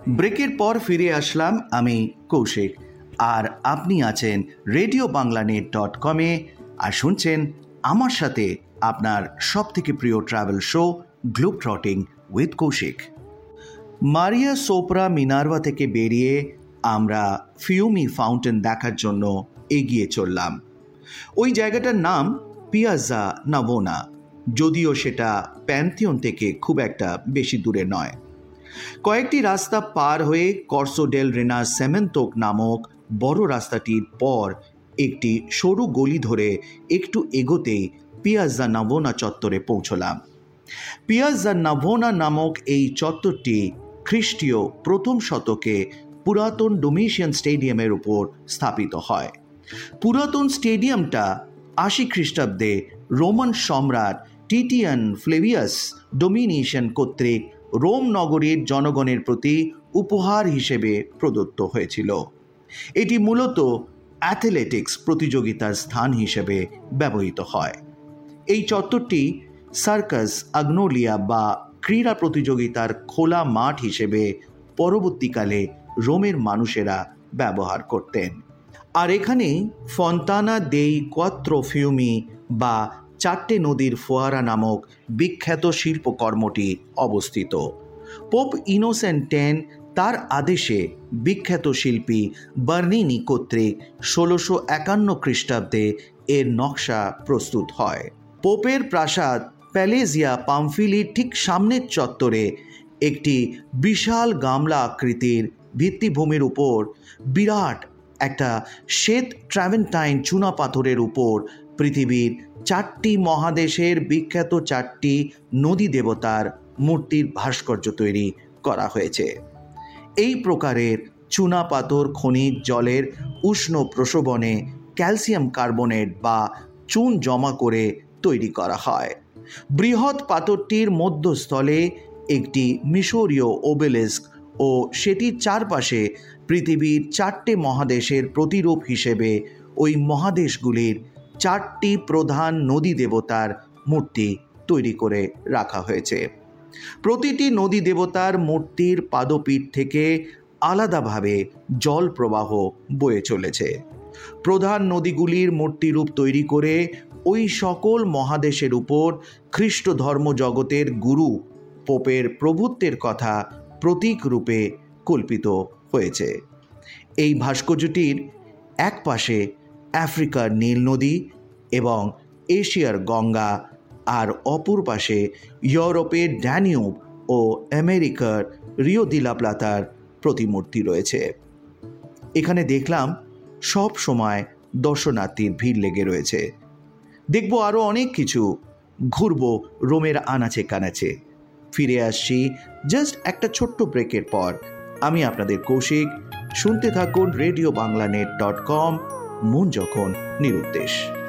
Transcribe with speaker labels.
Speaker 1: ব্রেকের পর ফিরে আসলাম আমি কৌশিক, আর আপনি আছেন RadioBanglaNet.com-এ আর শুনছেন আমার সাথে আপনার সবথেকে প্রিয় travel show globe ট্রটিং with Kaushik. Maria সোপরা Minerva থেকে বেরিয়ে আমরা ফিউমি ফাউন্টেন দেখার জন্য এগিয়ে চললাম। ওই জায়গাটার নাম পিয়াজ্জা নাভোনা, যদিও সেটা প্যান্থিয়ন থেকে খুব একটা বেশি দূরে নয়। কয়েকটি রাস্তা পার হয়ে কর্সো ডেল রিনাসেমেন্তো নামক বড় রাস্তাটির পর একটি সরু গলি ধরে একটু এগোতেই পিয়াজ্জা নাভোনা চত্বরে পৌঁছলাম। পিয়াজ্জা নাভোনা নামক এই চত্বরটি খ্রিস্টীয় প্রথম শতকে পুরাতন ডোমিশিয়ান স্টেডিয়ামের উপর স্থাপিত হয়। পুরাতন স্টেডিয়ামটা 80 খ্রিস্টাব্দে রোমান সম্রাট টিটিয়ান ফ্লেভিয়াস ডোমিনিশিয়ান কর্তৃক রোম নগরীর জনগণের প্রতি উপহার হিসেবে প্রদত্ত হয়েছিল। এটি মূলত অ্যাথলেটিক্স প্রতিযোগিতার স্থান হিসেবে ব্যবহৃত হয়। এই চত্বরটি সার্কাস আগনোলিয়া বা ক্রীড়া প্রতিযোগিতার খোলা মাঠ হিসেবে পরবর্তীকালে রোমের মানুষেরা ব্যবহার করতেন। আর এখানেই ফন্তানা দেই কোয়াত্রো ফিউমি বা চারটে নদীর ফোয়ারা নামক বিখ্যাত শিল্পকর্মটি অবস্থিত। পোপ ইনোসেন্ট X তার আদেশে বিখ্যাত শিল্পী বার্নিনি কর্তৃক 1651 খ্রিস্টাব্দে এর নকশা প্রস্তুত হয়। পোপের প্রাসাদ প্যালেজিয়া পামফিলির ঠিক সামনের চত্বরে একটি বিশাল গামলা আকৃতির ভিত্তিভূমির উপর বিরাট একটা শ্বেত ট্রাভেন্টাইন চুনা পাথরের উপর পৃথিবীর 4টি মহাদেশের বিখ্যাত 4টি নদী দেবতার মূর্তির ভাস্কর্য তৈরি করা হয়েছে। এই প্রকারের চুনা পাথর খনিজ জলের উষ্ণ প্রসবনে ক্যালসিয়াম কার্বনেট বা চুন জমা করে তৈরি করা হয়। বৃহৎ পাথরটির মধ্যস্থলে একটি মিশরীয় ওবেলিস্ক ও সেটির চারপাশে পৃথিবীর 4টে মহাদেশের প্রতিরূপ হিসেবে ওই মহাদেশগুলির 4টি প্রধান নদী দেবতার মূর্তি তৈরি করে রাখা হয়েছে। প্রতিটি নদী দেবতার মূর্তির পাদপীঠ থেকে আলাদাভাবে জল প্রবাহ বয়ে চলেছে। প্রধান নদীগুলির মূর্তিরূপ তৈরি করে ওই সকল মহাদেশের উপর খ্রিস্ট ধর্ম জগতের গুরু পোপের প্রভুত্বের কথা প্রতীক রূপে কল্পিত হয়েছে। এই ভাস্কর্যটির এক পাশে আফ্রিকার নীল নদী এবং এশিয়ার গঙ্গা, আর অপর পাশে ইউরোপের ড্যানিউব ও আমেরিকার রিও দি লা প্লাতার প্রতিমূর্তি রয়েছে। এখানে দেখলাম সব সময় দর্শনার্থীর ভিড় লেগে রয়েছে। দেখব আরও অনেক কিছু, ঘুরব রোমের আনাচে কানাচে। ফিরে আসছি জাস্ট একটা ছোট্ট ব্রেকের পর। আমি আপনাদের কৌশিক, শুনতে থাকুন RadioBanglaNet.com, মন যখন নিরুদ্দেশ।